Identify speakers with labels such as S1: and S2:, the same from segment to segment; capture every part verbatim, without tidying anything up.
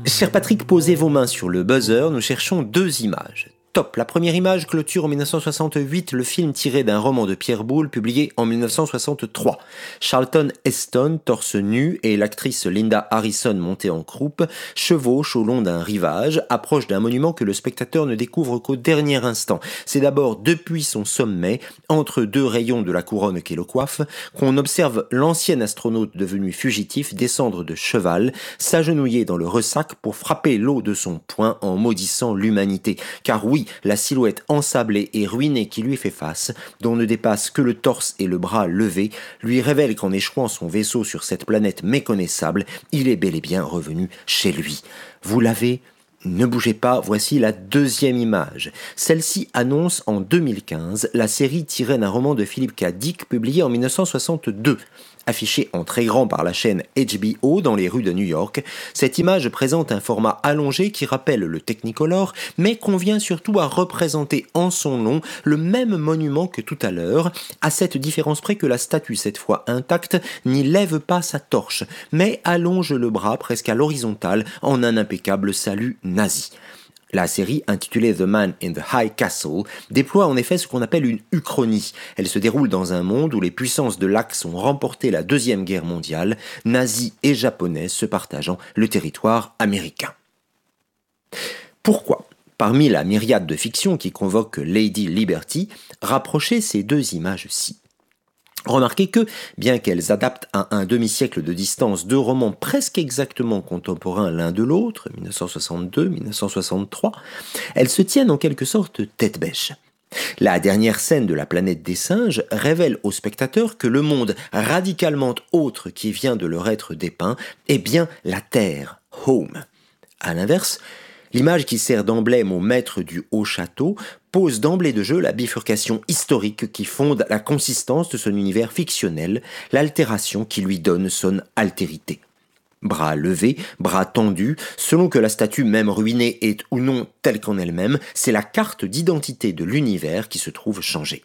S1: Cher Patrick, posez vos mains sur le buzzer, nous cherchons deux images. Top. La première image clôture en dix-neuf cent soixante-huit le film tiré d'un roman de Pierre Boulle publié en dix-neuf cent soixante-trois. Charlton Heston, torse nu, et l'actrice Linda Harrison montée en croupe, chevauchent au long d'un rivage, approche d'un monument que le spectateur ne découvre qu'au dernier instant. C'est d'abord depuis son sommet, entre deux rayons de la couronne qui le coiffe, qu'on observe l'ancien astronaute devenu fugitif descendre de cheval, s'agenouiller dans le ressac pour frapper l'eau de son poing en maudissant l'humanité. Car oui, la silhouette ensablée et ruinée qui lui fait face, dont ne dépasse que le torse et le bras levés, lui révèle qu'en échouant son vaisseau sur cette planète méconnaissable, il est bel et bien revenu chez lui. Vous l'avez ? Ne bougez pas, voici la deuxième image. Celle-ci annonce en deux mille quinze la série tirée d'un roman de Philip K. Dick publié en dix-neuf cent soixante-deux. Affichée en très grand par la chaîne H B O dans les rues de New York, cette image présente un format allongé qui rappelle le Technicolor, mais convient surtout à représenter en son nom le même monument que tout à l'heure, à cette différence près que la statue, cette fois intacte, n'y lève pas sa torche, mais allonge le bras presque à l'horizontale en un impeccable salut nazi. La série, intitulée The Man in the High Castle, déploie en effet ce qu'on appelle une uchronie. Elle se déroule dans un monde où les puissances de l'Axe ont remporté la Deuxième Guerre mondiale, nazis et japonais se partageant le territoire américain. Pourquoi, parmi la myriade de fictions qui convoque Lady Liberty, rapprocher ces deux images-ci ? Remarquez que, bien qu'elles adaptent à un demi-siècle de distance deux romans presque exactement contemporains l'un de l'autre, dix-neuf cent soixante-deux à dix-neuf cent soixante-trois, elles se tiennent en quelque sorte tête bêche. La dernière scène de La planète des singes révèle au spectateur que le monde radicalement autre qui vient de leur être dépeint est bien la Terre, home. À l'inverse, l'image qui sert d'emblème au maître du haut château pose d'emblée de jeu la bifurcation historique qui fonde la consistance de son univers fictionnel, l'altération qui lui donne son altérité. Bras levés, bras tendus, selon que la statue même ruinée est ou non telle qu'en elle-même, c'est la carte d'identité de l'univers qui se trouve changée.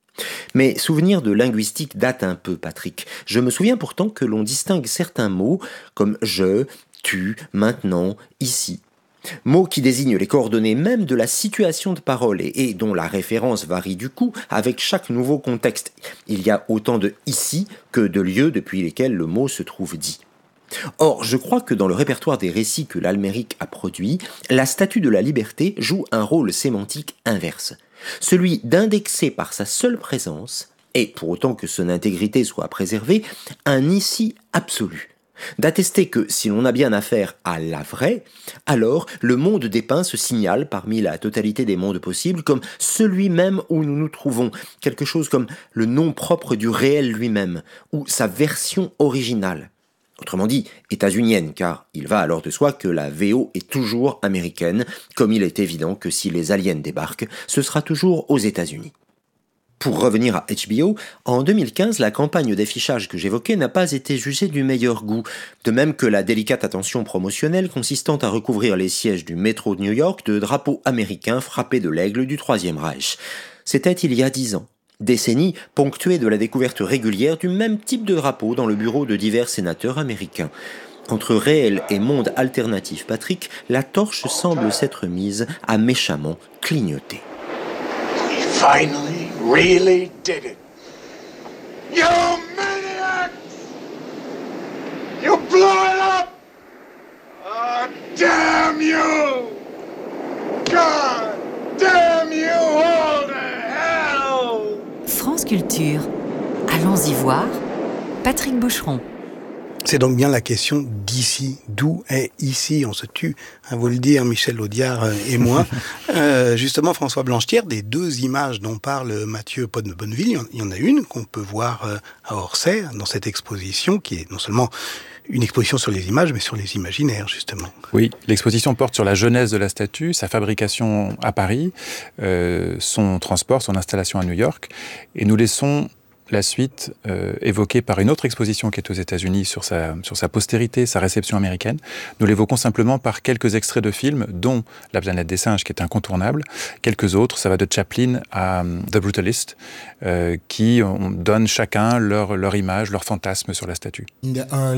S1: Mes souvenirs de linguistique datent un peu, Patrick. Je me souviens pourtant que l'on distingue certains mots comme « je »,« tu »,« maintenant »,« ici ». Mots qui désignent les coordonnées même de la situation de parole et, et dont la référence varie du coup avec chaque nouveau contexte. Il y a autant de « ici » que de lieux depuis lesquels le mot se trouve dit. Or, je crois que dans le répertoire des récits que l'Alméric a produit, la statue de la liberté joue un rôle sémantique inverse. Celui d'indexer par sa seule présence, et pour autant que son intégrité soit préservée, un « ici » absolu. D'attester que, si l'on a bien affaire à la vraie, alors le monde dépeint se signale parmi la totalité des mondes possibles comme celui même où nous nous trouvons, quelque chose comme le nom propre du réel lui-même, ou sa version originale. Autrement dit, états-unienne, car il va alors de soi que la V O est toujours américaine, comme il est évident que si les aliens débarquent, ce sera toujours aux États-Unis. Pour revenir à H B O, en deux mille quinze, la campagne d'affichage que j'évoquais n'a pas été jugée du meilleur goût, de même que la délicate attention promotionnelle consistant à recouvrir les sièges du métro de New York de drapeaux américains frappés de l'aigle du Troisième Reich. C'était il y a dix ans. Décennie ponctuée de la découverte régulière du même type de drapeau dans le bureau de divers sénateurs américains. Entre réel et monde alternatif, Patrick, la torche semble s'être mise à méchamment clignoter.
S2: We finally really did it. You maniacs! You blew it up! Oh, damn you! God damn you all to hell!
S3: France Culture. Allons-y voir. Patrick Boucheron.
S4: C'est donc bien la question d'ici. D'où est ici? On se tue à vous le dire, Michel Audiard et moi. euh, justement, François Blanchetière, des deux images dont parle Mathieu Pot-de-Bonneville, il y en a une qu'on peut voir à Orsay, dans cette exposition, qui est non seulement une exposition sur les images, mais sur les imaginaires, justement.
S5: Oui, l'exposition porte sur la genèse de la statue, sa fabrication à Paris, euh, son transport, son installation à New York, et nous laissons la suite euh, évoquée par une autre exposition qui est aux États-Unis sur sa, sur sa postérité, sa réception américaine. Nous l'évoquons simplement par quelques extraits de films, dont La planète des singes, qui est incontournable. Quelques autres, ça va de Chaplin à um, The Brutalist, euh, qui on donne chacun leur, leur image, leur fantasme sur la statue.
S6: Un